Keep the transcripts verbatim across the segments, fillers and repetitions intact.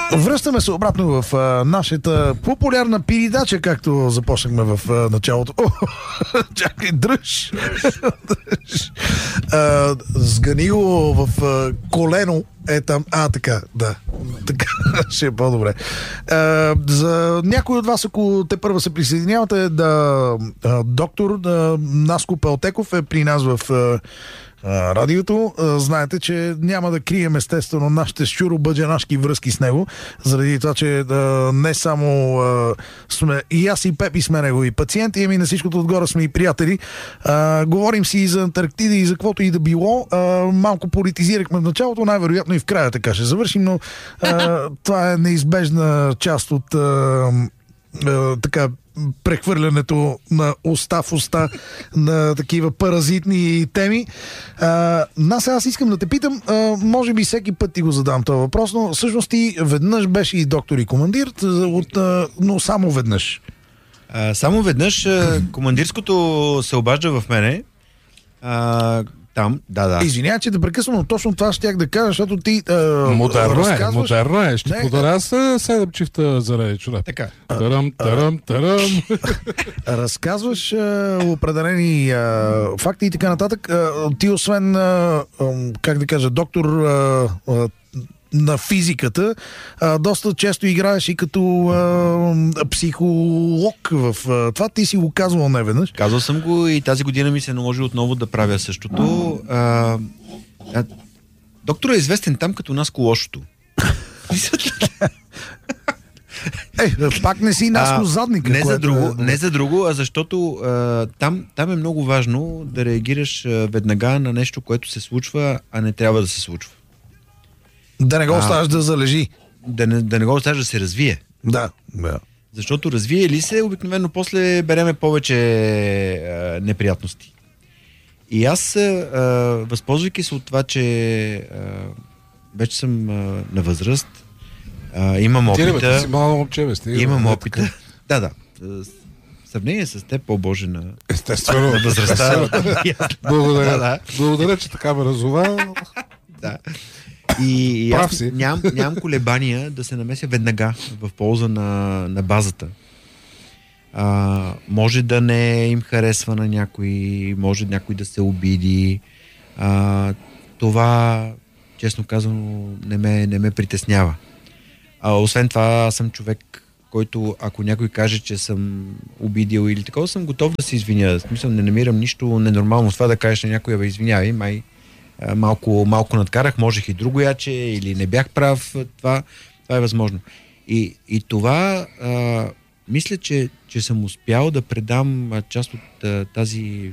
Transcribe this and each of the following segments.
Връщаме се обратно в а, нашата популярна передача, както започнахме в а, началото. О, чакай, дръж! дръж. А, сгани го в а, колено. Е там. А, така, да. Така ще е по-добре. А, за някой от вас, ако те първа се присъединявате, да, а, доктор да, Наско Пелтеков е при нас в а, а, радиото. А, знаете, че няма да крием естествено нашите щуро-бъджанашки връзки с него, заради това, че а, не само а, сме и аз и Пепи сме негови пациенти, ами на всичкото отгоре сме и приятели. А, говорим си и за Антарктида и за каквото и да било. А, малко политизирахме в началото, най-вероятно и в края така ще завършим, но а, това е неизбежна част от а, а, така прехвърлянето на уста в уста на такива паразитни теми. А, нас аз искам да те питам, а, може би всеки път ти го задам този въпрос, но всъщност ти веднъж беше и доктор и командир, от, а, но само веднъж. А, само веднъж а, командирското се обажда в мене. А, там, да, да. Извинявай, че да прекъсвам, но точно това щях да кажа, защото ти а, модерно разказваш... е, модерно е. Ще подаря с седем чифта за реди, човек. Така. Тарам, тарам, тарам. Разказваш а, определени а, факти и така нататък. А, ти освен, а, а, как да кажа, доктор а, а, на физиката, а, доста често играеш и като а, психолог в а, това. Ти си го казвал неведнъж. Казал съм го и тази година ми се наложи отново да правя същото. А, а, доктор е известен там като Наско лошото. Е, пак не си Наско задника. Не за, друго, е... не за друго, а защото а, там, там е много важно да реагираш а, веднага на нещо, което се случва, а не трябва да се случва. Да не го оставаш да залежи. Да не, да не го оставаш да се развие. Да, да. Защото развие ли се, обикновено после береме повече а, неприятности. И аз, а, възползвайки се от това, че а, вече съм а, на възраст, а, имам опита... Ти, ти си мало момче, бе, стига. Имам опита. Да, да. В сравнение с теб по-боже на, естествено, на възрастта. Благодаря. Да, да. Благодаря, че така ме разова. Да. И, и аз нямам, нямам колебания да се намеся веднага в полза на, на базата. А, може да не им харесва на някой, може някой да се обиди. А, това, честно казано, не ме, не ме притеснява. А, освен това, аз съм човек, който, ако някой каже, че съм обидил или такова, съм готов да се извиня. В смисъл, не намирам нищо ненормално с това да кажеш на някой, бе, извинявай, май Малко, малко надкарах, можех и друго яче, или не бях прав, това, това е възможно. И, и това а, мисля, че, че съм успял да предам част от а, тази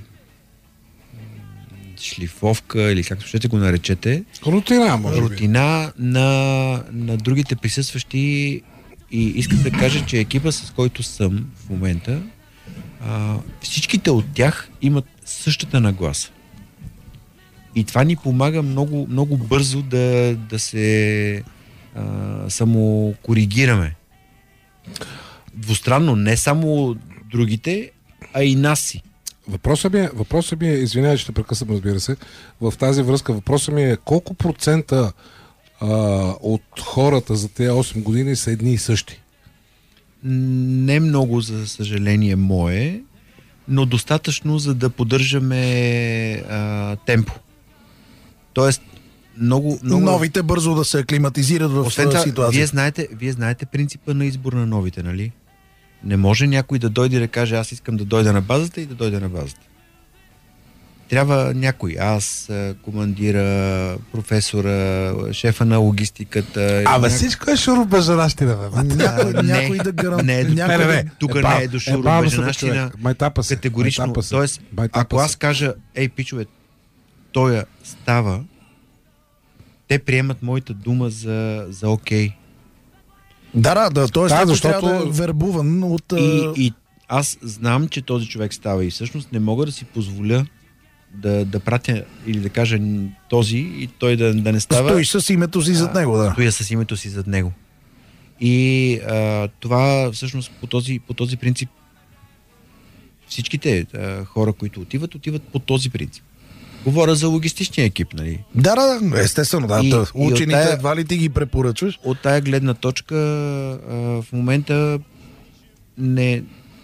шлифовка, или както ще го наречете. Рутина, може би. Рутина на, на другите присъстващи, и искам да кажа, че екипа, с който съм в момента, а, всичките от тях имат същата нагласа. И това ни помага много, много бързо да, да се а, самокоригираме. Двустранно, не само другите, а и нас си. Въпросът ми е, въпросът ми е, извинявай, че те прекъсвам, разбира се, в тази връзка въпросът ми е колко процента а, от хората за тези осем години са едни и същи? Не много, за съжаление, мое, но достатъчно, за да поддържаме а, темпо. Тоест, много, много... новите бързо да се аклиматизират в ситуацията. Вие знаете, вие знаете принципа на избор на новите, нали? Не може някой да дойде и да каже, аз искам да дойда на базата и да дойде на базата. Трябва някой. Аз, командира, професора, шефа на логистиката. Абе, някой... всичко е шуробаджанащина, бе. Някой, някой да гарантира. Тук не е до шуробаджанащина. Категорично. Тоест, ако аз кажа, ей, пичове, той става, те приемат моята дума за, за окей. Да, да, да, т.е. Да, защото... трябва да е вербуван от... И, и аз знам, че този човек става и всъщност не мога да си позволя да, да пратя или да кажа този и той да, да не става. Стои с името си зад него, да. Стоя с името си зад него. И а, това всъщност по този, по този принцип всичките а, хора, които отиват, отиват по този принцип. Говоря за логистичния екип, нали? Да, да, естествено. Да. И, Учените и тая, едва ли ти ги препоръчваш? От тая гледна точка а, в момента не...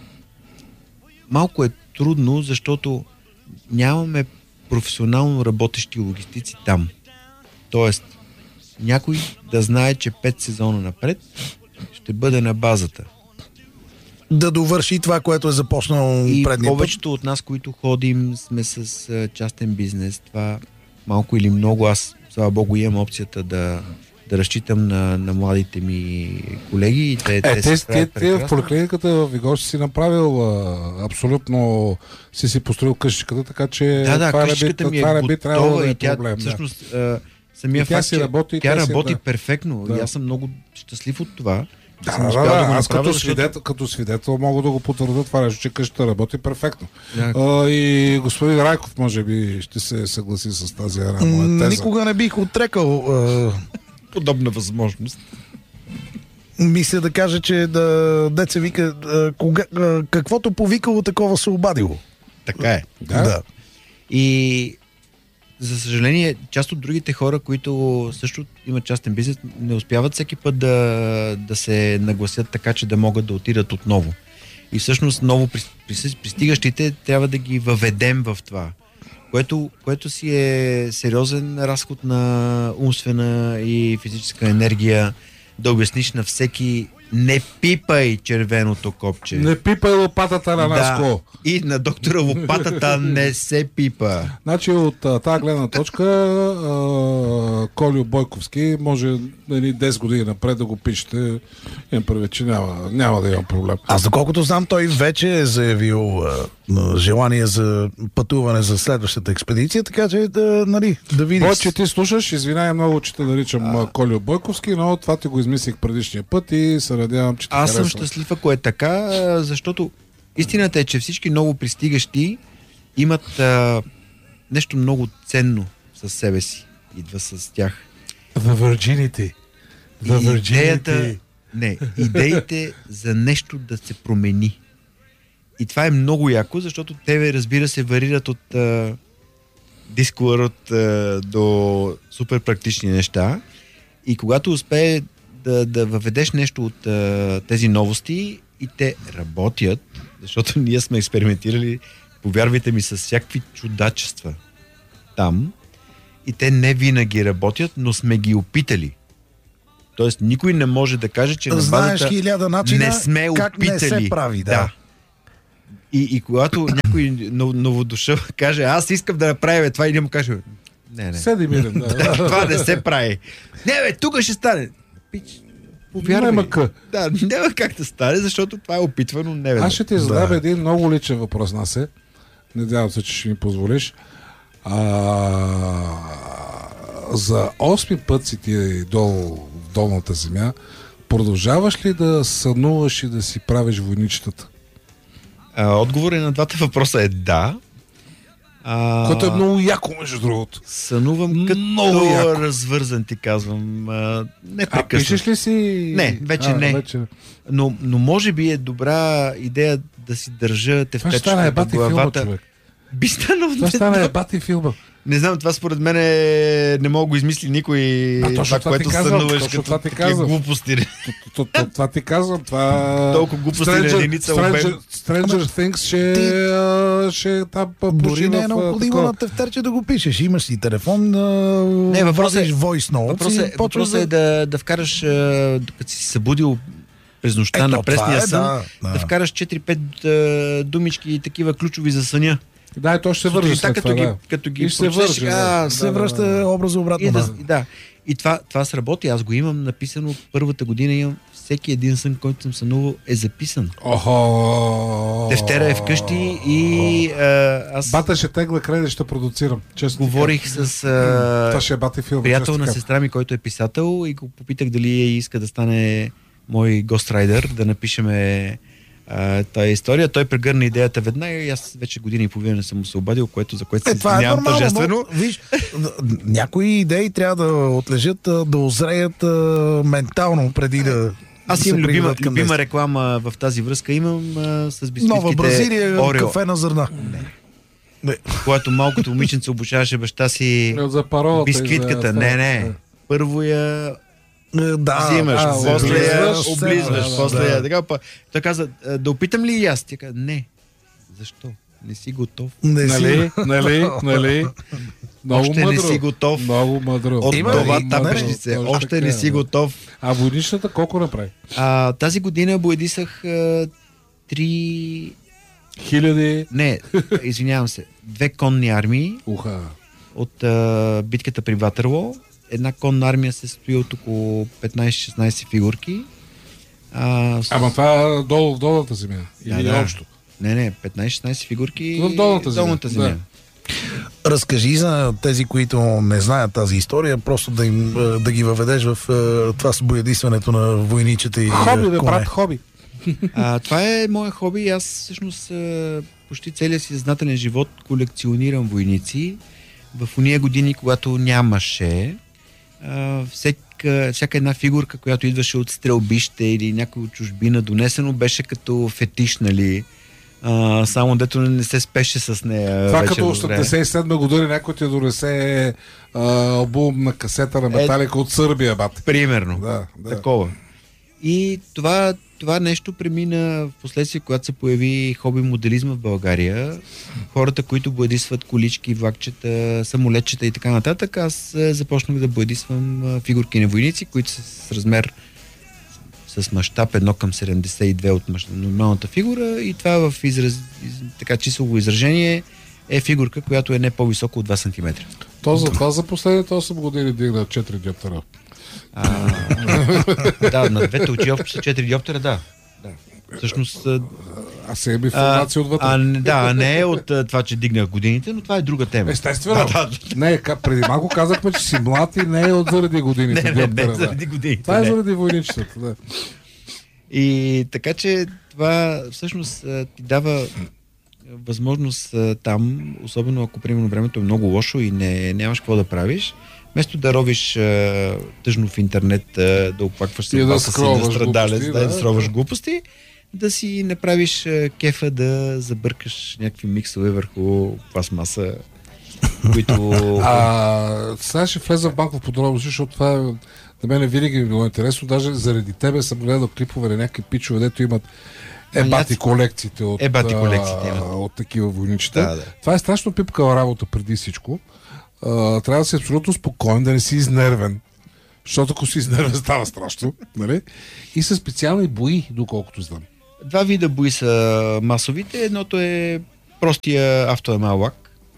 Малко е трудно, защото нямаме професионално работещи логистици там. Тоест, някой да знае, че пет сезона напред ще бъде на базата. Да довърши това, което е започнал и предния път. Повечето от нас, които ходим, сме с а, частен бизнес. Това малко или много, аз, слава Богу, имам опцията да, да разчитам на, на младите ми колеги. И те, е, те, те, се те, те в поликлиниката в Вигор си направил а, абсолютно си си построил къщичката, така че да, да, това къщичката ми е това не би трябвало да е и тя, проблем. Всъщност, да. самия тя факт, си че работи, тя тя работи си, да. перфектно. Да. И аз съм много щастлив от това. Да, съм да, успял да, да го аз направя, като, защото... свидетел, като свидетел мога да го потвърда това нещо, че къщата работи перфектно. Да. А, и господин Райков може би ще се съгласи с тази моя теза. Никога не бих отрекал а... подобна възможност. Мисля да кажа, че да, деца вика, а, кога, а, каквото повикало, такова се обадило. Така е. Да. да. И за съжаление, част от другите хора, които също имат частен бизнес, не успяват всеки път да, да се нагласят така, че да могат да отидат отново. И всъщност ново пристигащите трябва да ги въведем в това, което, което си е сериозен разход на умствена и физическа енергия, да обясниш на всеки: не пипай червеното копче. Не пипай лопатата на Наско. Да. И на доктора лопатата не се пипа. Значи от тази гледна точка а, Колю Бойковски може нали, десет години напред да го пишете. Имам предвид, че няма, няма да има проблем. Аз доколкото знам, той вече е заявил а, желание за пътуване за следващата експедиция, така че да, нали, да видиш. Бой, че ти слушаш, извинявай много, че те наричам а... Колю Бойковски, но това ти го измислих предишния път и се надявам, че ти Аз съм харесва. щастлив, ако е така, защото истината е, че всички много пристигащи имат а, нещо много ценно със себе си. Идва с тях. The virginity. The И virginity. идеята, не, идеите за нещо да се промени. И това е много яко, защото те, разбира се, варират от а, дисколът а, до супер практични неща. И когато успее да, да въведеш нещо от а, тези новости и те работят, защото ние сме експериментирали, повярвайте ми, с всякакви чудачества там, и те не винаги работят, но сме ги опитали. Тоест никой не може да каже, че на базата знаеш хиляда начина не сме как опитали. не се прави. Да. Да. И, и когато някой новодушъл каже: аз искам да направя това, и не му каже: не, не. Седи мирен, да. Това не се прави. Не, бе, тук ще стане. Пич, повярвай. Няма къ. Да, няма как да стане, защото това е опитвано неведнъж. Аз ще ти задам Да. един много личен въпрос, Насе. Надявам се, че ще ми позволиш. А, за осми път си ти долу в долната земя. Продължаваш ли да сънуваш и да си правиш войничетата? А, отговорът на двата въпроса е да. А, Което е много яко, между другото. Сънувам като Много яко. развързан, ти казвам. А, не А пишеш ли си? Не, вече а, не. Вече... Но, но може би е добра идея да си държа Това ще стане тефтечката до ебати филма, главата. човек. Би станал. Това ще стане ебати филма. Не знам, това според мен е... не мога го измисли никой. А, точно това, това ти което казвам, сънуваш, точно като това ти такива казвам. глупости. То- то- Това ти казвам. Това... Толкова глупости на единица обем. Stranger, Stranger Things ще, Ти- а, ще там пуши Дори не е в, а, необходимо такова. на тефтерче да го пишеш. Имаш си телефон, Не, не, въпросът е- водиш voice notes Въпросът и е, почваш въпросът е да, да вкараш, а, докато си се събудил през нощта Ето, на пресния това е, сън, да, да, да. вкараш четири-пет а, думички, такива ключови за съня. Да, и то ще се върже Сутринта, след като това, ги, да. като ги И ще се прочетеш, върже, а, да. се връща образа обратно. И, да, да. и, да. и това, това сработи. Аз го имам написано първата година. Имам всеки един сън, който съм сънувал, е записан. Охо! Тефтера е вкъщи и а, аз Бата ще тегла кредит, ще продуцирам. Честно ти говорих кажа. с а, Това ще е бати филм. приятел честно на така. сестра ми, който е писател, и го попитах дали иска да стане мой гострайдер, да напишеме а, тая история. Той прегърна идеята веднага и аз вече година и половина не съм му се обадил, което, за което Е, се това е извинявам нормално, тържествено. но, виж, някои идеи трябва да отлежат, а, да озреят а, ментално преди да Аз се имам любима, приведат към любима действие. реклама в тази връзка. Имам а, с бисквитките Нова Бразилия, Орео. кафе на зърна. Не. Когато малкото момиченце обучаваше баща си За паролата. бисквитката. За... Не, не. Първо я Да, взимаш, а, после я облизваш, облизваш, да, после да. я така. Па, той каза, да опитам ли и аз? Тя каза, не. Защо? Не си готов. Не си. Нали, нали, нали. Много Още мъдро. не си готов. Много мъдро. От Има това ли? тапешнице. Точно Още така, не си да. готов. А войничната колко направи? А, тази година боядисах а, три... Хиляди. Не, извинявам се. Две конни армии Уха. от а, битката при Ватерлоо. Една конна армия се състои от около петнайсет-шестнайсет фигурки. А, с... Ама това е долу в долната земя. Или да, да. общо. Не, не, петнайсет-шестнайсет фигурки В долната земя. долната земя. Да. Разкажи за тези, които не знаят тази история, просто да, им, да ги въведеш в е, това с боядисването на войничета и Хоби, е, бе, коне. брат, хоби. А, това е моя хоби и аз всъщност а, почти целият си съзнателен живот колекционирам войници. В уния години, когато нямаше, а, всека, всяка една фигурка, която идваше от стрелбище или някой от чужбина донесено, беше като фетиш, нали? А, само дето не се спеше с нея. Това вече като добре. осемдесет и седма година някой ти донесе а, албум на касета на Металика от Сърбия, бат. Примерно. Да, да. Такова. И това, това нещо премина в последствие, когато се появи хоби моделизма в България. Хората, които боядисват колички, влакчета, самолетчета и така нататък, аз е, започнах да боядисвам е, фигурки на войници, които са с размер с мащаб едно към седемдесет и две от мащаб, нормалната фигура, и това в израз, из, така числово изражение е фигурка, която е не по-висока от два сантиметра. То за това за последните осем години дигна четири диоптера. А, да, на двете очи общо са четири диоптера, да. да. Всъщност... а, А сега има информация отвътре. А, не- да, не е от а, това, че дигнах годините, но това е друга тема. Естествено. Не, ка- преди малко казахме, че си млад и не е от заради годините. Не, не, диоптера, не, да. заради годините. Това е не. заради войничеството. Да. И така, че това всъщност а, ти дава възможност а, там, особено ако примерно времето е много лошо и не, нямаш какво да правиш, вместо да ровиш а, тъжно в интернет, а, да оплакваш се И да си, да скролваш страдалец, глупости, да, да, да скроваш да. глупости, да си направиш а, кефа да забъркаш някакви миксове върху пластмаса, които... А, сега ще влеза в банков подробности, защото това е, на мен винаги ми било интересно. Даже заради тебе съм гледал клипове на някакви пичове, дето имат ебати колекциите от, Ебати колекциите имат. а, от такива войничета. Да, да. Това е страшно пипкава работа преди всичко. А, трябва да си абсолютно спокоен, да не си изнервен. Защото ако си изнервен, става страшно. Нали? И са специални бои, доколкото знам. Два вида бои са масовите. Едното е простия автоемал лак.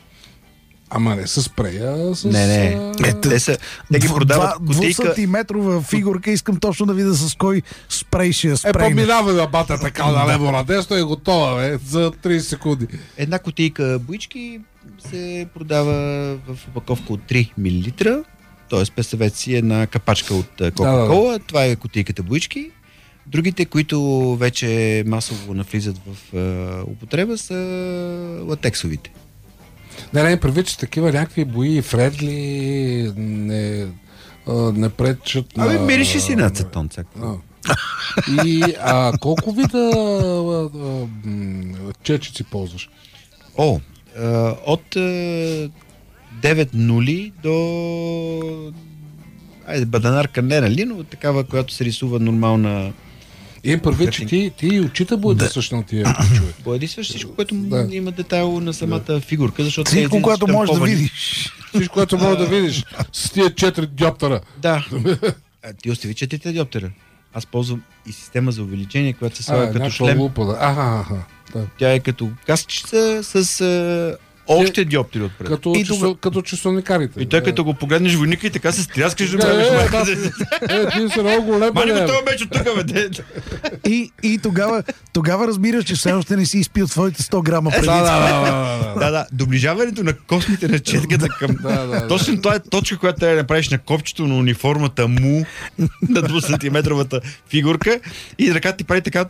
Ама не с спрея, с... Не, не. а, Ето, Те, са, те ги продават Два кутийка. двусантиметрова фигурка, искам точно да видя с кой спрей ще я Е, спрейнеш. поминава на бата така на лево на десно и е готова, бе, за трийсет секунди. Една кутийка боички се продава в опаковка от три милилитра. Т.е. представете си една капачка от а, Кока-Кола. Да, Това е кутийката боички. Другите, които вече масово навлизат в а, употреба, са латексовите. Не, не, предвид, че такива някакви бои, фредли, не, а, не пречат на... Абе, мирише си на ацетон. А. И а, колко вида а, а, м, чечици ползваш? О, а, от а, девет нули до... Айде, баданарка не, нали, но такава, която се рисува нормална... И предвид, че ти, ти и очита бъде да същна на тия ключове. Боядисваш всичко, което Да. има детайл на самата да. фигурка, защото... те Всичко, един което можеш да штамповани. видиш. Всичко, което може да видиш с тия четири диоптера. Да. А, ти остави четирите диоптера. Аз ползвам и система за увеличение, която се слага като някаква шлем. лупа, да. Аха, аха. Да. Тя е като каскичка с а, още диоптери отпред. Като, И часо, тук- като часовникарите. И той като го погледнеш войника и така се стряскаш да Е, правиш е, майка. да. Е, ти си много голем. Мани бе. го това беше от тук, бе. де. И, и тогава, тогава разбираш, че все още не си изпил твоите сто грама преди. Да, да, да, да, да. Да, да. Доближаването на космите на четката към... Да, да, да. Точно това е точка, която трябва да направиш на копчето на униформата му на двусантиметровата фигурка и ръката ти прави така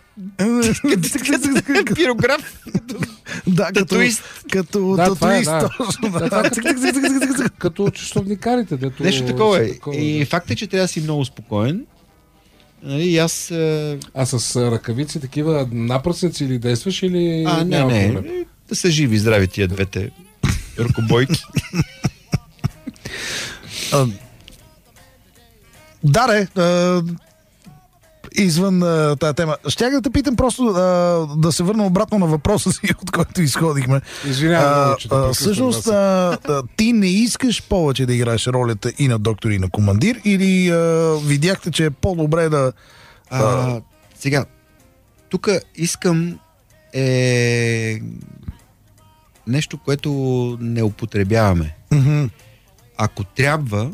пирограф. Да, като, Татуист. като Да, това е, татуист. да. Точно, Да, да. това е като, като часовникарите. Дето, Нещо такова е. такова, И да. факт е, че трябва да си много спокоен. Нали, и аз... А, А с а, ръкавици такива напръсници или действаш или а не, няма не. проблем? Да са живи, здрави тия двете. Ръкобойки. Да, ре, извън а, тази тема. Щях да те питам просто а, да се върна обратно на въпроса си, от който изходихме. Извинявам, че да всъщност, а, а, ти не искаш повече да играеш ролята и на доктор, и на командир, или а, видяхте, че е по-добре да... А, а... Сега, тук искам е нещо, което не употребяваме. Mm-hmm. Ако трябва,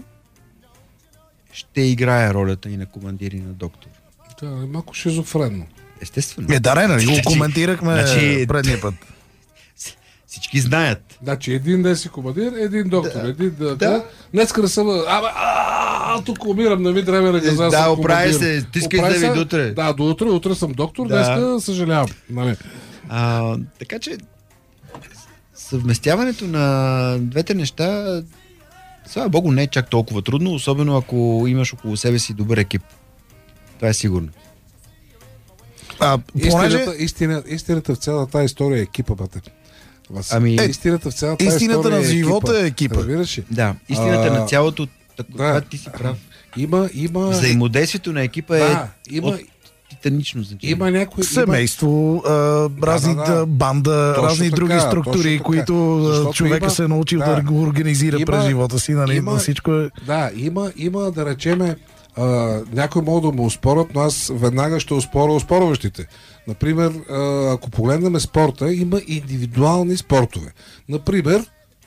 ще играя ролята и на командир, и на доктор. Да, е малко шизофренно. Естествено. Е, да, нали го коментирахме значи, предния път. Всички знаят. Значи един ден си командир, един доктор. Да. Един да, Да. Днеска да съм... Абе, а, тук умирам, не ми трябва да газа. Да, оправи се, ти искаш да ви до утре. Да, до утре, утре съм доктор, Да. днеска съжалявам. Нали. А, така че съвместяването на двете неща, слава богу, не е чак толкова трудно, особено ако имаш около себе си добър екип. Това е сигурно. А, понеже... истината, истина, истината в цялата тази история е екипа, бате. Ами, е, истината в цялата тази истината история на живота е екипа. Разбираш ли? Да, истината а, на цялото, така, да. ти си прав. Има, има... Взаимодействието на екипа да, е има, от титанично значение. Има някои... Семейство, а, разни да, да. банда, Точно разни така, други структури, точно които Защото човека има, се е научил да, да го организира има, през живота си, нали? Има, Всичко е... Да, има, има да речеме, а, някой могат да му успорят, но аз веднага ще успоря успорващите. Например, а, ако погледнем спорта, има индивидуални спортове. Например,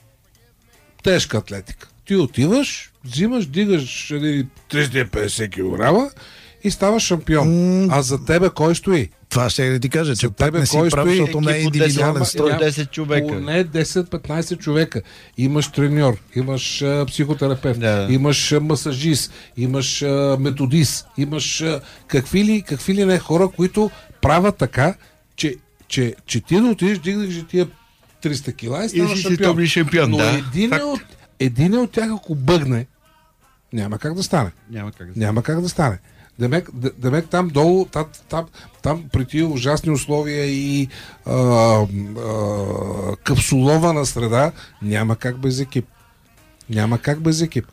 тежка атлетика. Ти отиваш, взимаш, дигаш триста и петдесет килограма и ставаш шампион. Mm. А за тебе кой стои? Това ще да ти кажа, че пак тебе не си кой прав, стои? защото не е индивидуален строй. Няма десет човека. Поне десет-петнайсет човека. Имаш треньор, имаш а, психотерапевт, да. имаш а, масажист, имаш а, методист, имаш а, какви ли, какви ли не хора, които правят така, че, че, че ти да отидеш, дигнеш тия триста кила и ставаш шампион. шампион. Но Да. един, от, един от тях, ако бъгне, няма как да стане. Няма как да Няма как да стане. Демек, демек там долу, там, там, там при тия ужасни условия и а, а, капсулована среда, няма как без екип. Няма как без екип.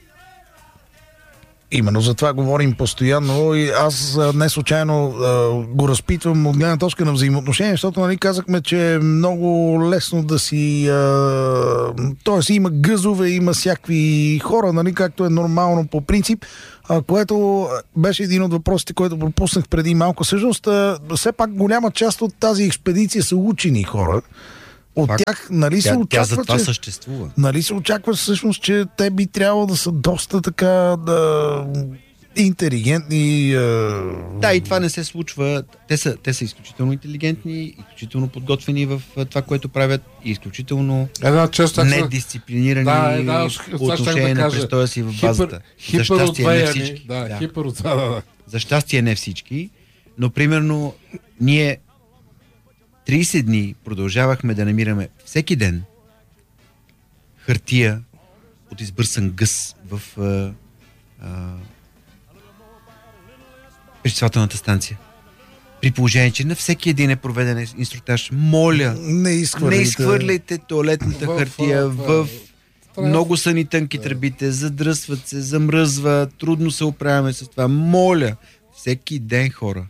Именно за това говорим постоянно и аз а, не случайно а, го разпитвам от гледна точка на взаимоотношения, защото нали, казахме, че е много лесно да си... А, тоест има гъзове, има всякакви хора, нали, както е нормално по принцип, а, което беше един от въпросите, който пропуснах преди малко. Всъщност, а, все пак голяма част от тази експедиция са учени хора. От Пак, тях, нали се тя, очаква, тя за това че, съществува. нали се очаква всъщност, че те би трябвало да са доста така да, интелигентни. Е... Да, и това не се случва. Те са, те са изключително интелигентни, изключително подготвени в това, което правят, и изключително Една част, недисциплинирани да, е, да, по отношение да на престоя си в базата. Хипер, За щастие не хипер всички. да, Да. хипер от да, да. За щастие не всички, но примерно ние трийсет дни продължавахме да намираме всеки ден хартия от избърсан гъс в а, а, пречиствателната станция. При положение, че на всеки един е проведен инструктаж. Моля, не изхвърляйте, не изхвърляйте туалетната в, хартия в, в... в... Много са ни тънки тръбите, задръсват се, замръзва, трудно се оправяме с това. Моля, всеки ден, хора.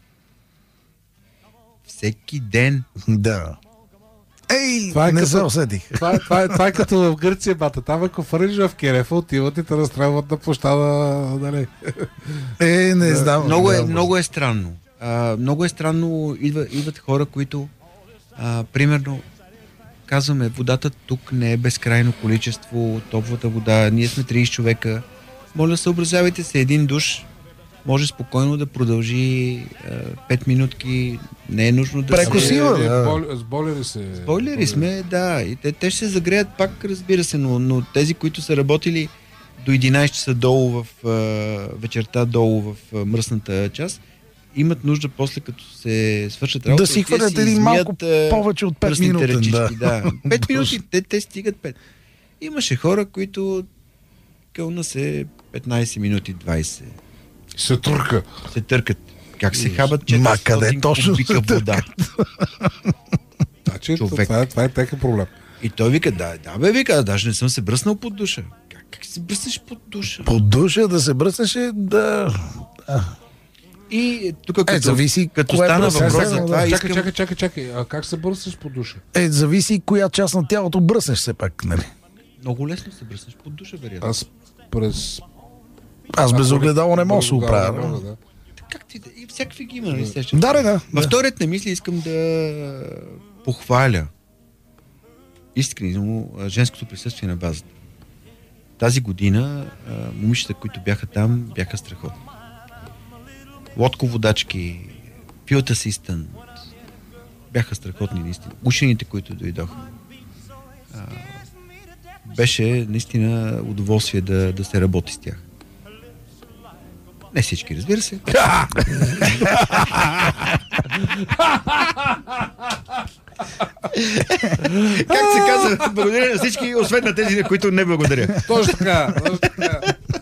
Всеки ден. Да. Ей, това е не като, се усетих. Това е, това, е, това е като в Гърция, бата. Там ако фърлиш в керефа, отиват и те разстрелват на площада. Нали? Е, не Да. знам. Много е, да, много е странно. А, много е странно. Идва, идват хора, които а, примерно казваме, водата тук не е безкрайно количество, топлата вода, ние сме трийсет човека. Моля, съобразявайте се, един душ може спокойно да продължи а, пет минутки, не е нужно да Прекусила, се... да. С бойлери се... Бойлери сме, да, и те, те ще се загреят пак, разбира се, но, но тези, които са работили до единайсет часа долу в а, вечерта, долу в а, мръсната част, имат нужда после, като се свършат работа, Да си хвърлят един малко повече от пет минути. Ръчички, да. да. пет минути, те, те стигат пет. Имаше хора, които кълна се петнайсет минути, двайсет. Се турка. Се търкат. Как се хабат Ма къде четиристотин точно кубика се вода? Значи, Човек. това, е, това е техен проблем. И той вика, да, да бе, вика, даже не съм се бръснал под душа. Как, как се бръснеш под душа? Под душа да се бръснеше, да... И тук като, е, зависи, като кое стана бръсне, въпрос за да, това, Чакай, искам... чакай, чакай, чакай. А как се бръснеш по душа? Е, зависи коя част на тялото бръснеш все пак, нали? Много лесно се бръснеш под душа, вероятно. Аз през... Аз без огледало не мога да се оправя. Мога, да. Как ти да... И всякакви ги има, нали? Да, да, да. Във вторият на мисли искам да похваля искрено женското присъствие на базата. Тази година момичета, които бяха там, бяха страхотни. Лодководачки, field assistant, бяха страхотни наистина. Учените, които дойдоха. А, беше наистина удоволствие да, да се работи с тях. Не всички, разбира се. Как се казва, благодаря на всички, освен на тези, на които не благодаря. Точно така, точно така.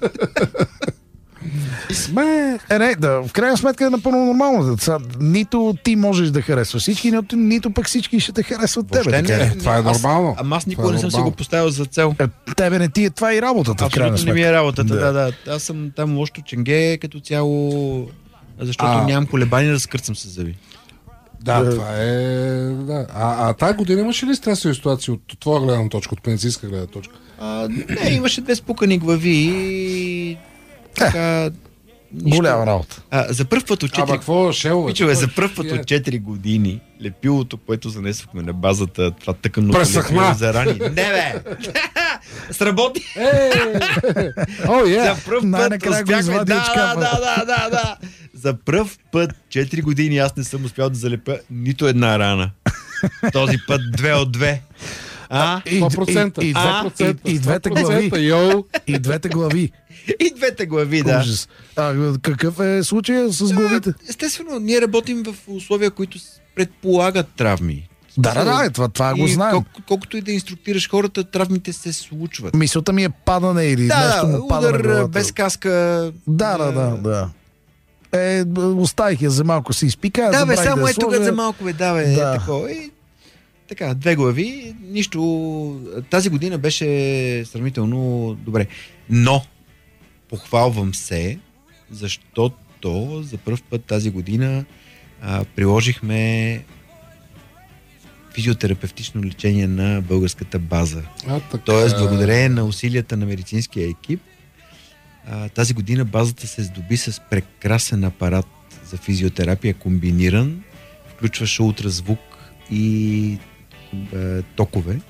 Сме... Е, не, да, в крайна сметка е напълно нормално. Са, нито ти можеш да харесваш всички, нито, нито пък всички ще те харесват тебе. Въобще не, Е, това е нормално. Ама аз никога е не съм си нормално. го поставил за цел. Е, тебе не ти е това и работата, в крайна Абсолютно сметка. не ми е работата, Да. да, да. Аз съм там лошо ченге като цяло, защото А. нямам колебания да скърцам с зъби. Да, това е... Да. А, а тази година имаше ли стресови ситуации от твоя гледна точка, от медицинска гледна точка? А, не, имаше две спукани глави и... Така... нищо. Голяма работа. А, за първ път от Ама четири... какво шелове? Пичове, за първ път Е. от четири години лепилото, което занесохме на базата, това тъканото Пресъхна. лепило за рани. Не, бе! Сработи! О, е! За пръв път Най-накрая го успяхме. извади Да, от шкафа. да, да, да, да. За пръв път четири години аз не съм успял да залепя нито една рана. Този път две от две. А? И, сто процента. и, и, А? и, и, и двете глави. Йоу! И двете глави. И двете глави, да. Ужас. А, какъв е случая с главите? А, естествено, ние работим в условия, които предполагат травми. Да, да, да, това, това го И знаем. Колко, колкото и да инструктираш хората, травмите се случват. Мисълта ми е падане или Да, нещо му пада на удар главата. без каска. Да, да, да, да. Е, оставих я за малко си изпика. Да, бе, забравих само да е я тук сложа. за малко, бе, да, бе, Да. е такова. И, така, две глави, нищо. Тази година беше сравнително добре. Но, похвалвам се, защото за първ път тази година а, приложихме физиотерапевтично лечение на българската база. А, така. Тоест, благодарение на усилията на медицинския екип, а, тази година базата се здоби с прекрасен апарат за физиотерапия, комбиниран, включваше ултразвук и е, токове,